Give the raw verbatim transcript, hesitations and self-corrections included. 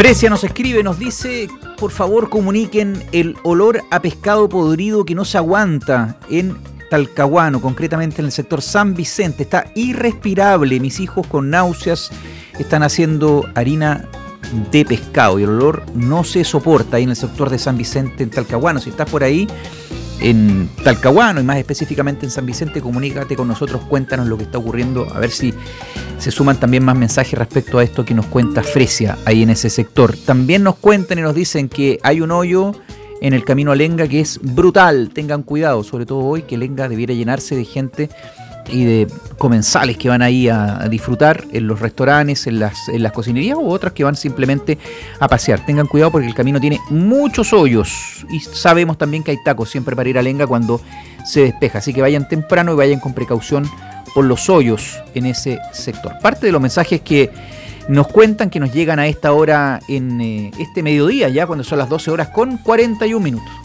Fresia nos escribe, nos dice, por favor comuniquen el olor a pescado podrido que no se aguanta en Talcahuano, concretamente en el sector San Vicente. Está irrespirable, mis hijos con náuseas están haciendo harina de pescado y el olor no se soporta ahí en el sector de San Vicente en Talcahuano. Si estás por ahí en Talcahuano y más específicamente en San Vicente, comunícate con nosotros, cuéntanos lo que está ocurriendo, a ver si se suman también más mensajes respecto a esto que nos cuenta Fresia ahí en ese sector. También nos cuentan y nos dicen que hay un hoyo en el camino a Lenga que es brutal, tengan cuidado, sobre todo hoy que Lenga debiera llenarse de gente y de comensales que van ahí a, a disfrutar en los restaurantes, en las, en las cocinerías u otras que van simplemente a pasear. Tengan cuidado porque el camino tiene muchos hoyos y sabemos también que hay tacos siempre para ir a Lenga cuando se despeja, así que vayan temprano y vayan con precaución por los hoyos en ese sector. Parte de los mensajes que nos cuentan que nos llegan a esta hora en eh, este mediodía, ya cuando son las doce horas con cuarenta y un minutos.